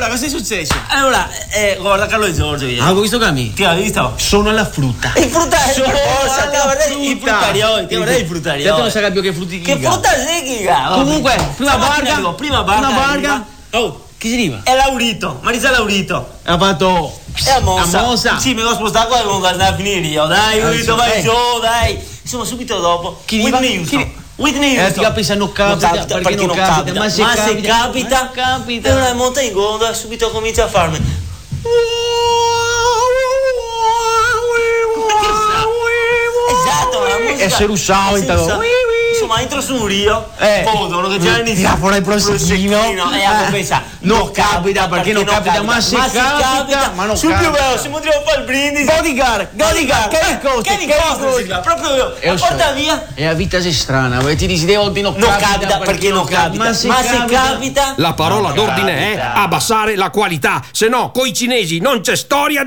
cosa è successo? Allora, guarda Carlo e Giorgio. Ah, ho visto Camì? Ti hai visto? Sono alla frutta. Il fruttario, Sono forza, alla ti guardai frutta. i fruttarioli, ti guardai i Te fruttarioli. non sai capire che frutti Che frutta secca! Comunque, prima barca. Prima barca. Oh, chi si arriva? È Laurito, Marisa Laurito. Ha fatto È a Mossa. a Mossa. Sì, mi devo spostare qua comunque andare a finire io. Dai, Laurito, vai giù, dai. Insomma, subito dopo. Chi Whitney arriva? Houston. Whitney Houston. Ti capisci, non capita, perché non capita. Ma se capita, e una monta in gondola, subito comincia a farmi. Esatto, la musica. E se russavo intanto. Insomma, entro su un rio, fodono che già inizia. Tira fuori il prosecchino. E a pensa, non capita, perché non capita, ma se capita, ma non sul più capita. bello, se potremmo fare il brindisi. Bodyguard, Kevin Costner, proprio io. Porta via. E la vita è strana, ti dici dei volte non capita perché non capita. Ma se capita. La parola d'ordine è abbassare la qualità, se no coi cinesi non c'è storia